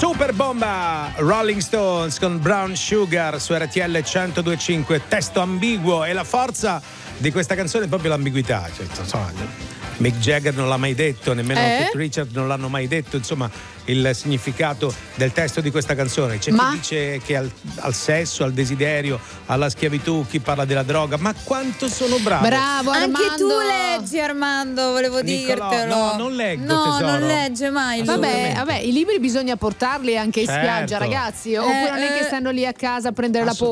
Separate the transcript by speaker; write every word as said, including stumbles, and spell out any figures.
Speaker 1: Super bomba Rolling Stones con Brown Sugar su R T L centodue e cinque. Testo ambiguo e la forza di questa canzone è proprio l'ambiguità. Cioè, insomma, Mick Jagger non l'ha mai detto, nemmeno
Speaker 2: Eh?
Speaker 1: Keith Richards non l'hanno mai detto, insomma, il significato del testo di questa canzone. C'è
Speaker 2: Ma?
Speaker 1: chi dice che al, al sesso, al desiderio, alla schiavitù, chi parla della droga, ma quanto sono bravo.
Speaker 2: Bravo Armando.
Speaker 3: Anche tu leggi, Armando, volevo
Speaker 1: Nicolò,
Speaker 3: dirtelo.
Speaker 1: no, non leggo,
Speaker 3: No,
Speaker 1: tesoro.
Speaker 3: non legge mai lui.
Speaker 2: Vabbè,
Speaker 1: Assolutamente.
Speaker 2: vabbè, i libri bisogna portarli anche in
Speaker 1: Certo.
Speaker 2: spiaggia, ragazzi. Oppure non è che
Speaker 3: eh.
Speaker 2: stanno lì a casa a prendere la